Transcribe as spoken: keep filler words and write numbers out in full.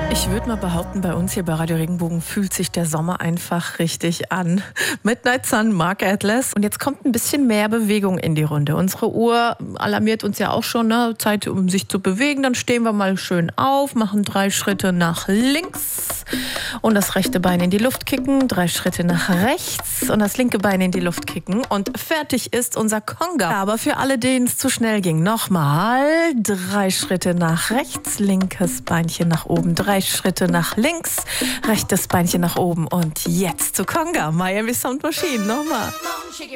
Ich würde mal behaupten, bei uns hier bei Radio Regenbogen fühlt sich der Sommer einfach richtig an. Midnight Sun, Mark Atlas. Und jetzt kommt ein bisschen mehr Bewegung in die Runde. Unsere Uhr alarmiert uns ja auch schon, ne? Zeit, um sich zu bewegen. Dann stehen wir mal schön auf, machen drei Schritte nach links und das rechte Bein in die Luft kicken. Drei Schritte nach rechts und das linke Bein in die Luft kicken. Und fertig ist unser Conga. Aber für alle, denen es zu schnell ging, nochmal drei Schritte nach rechts, linkes Beinchen nach oben, drei Schritte nach links, rechtes Beinchen nach oben und jetzt zu Conga, Miami Sound Machine, nochmal.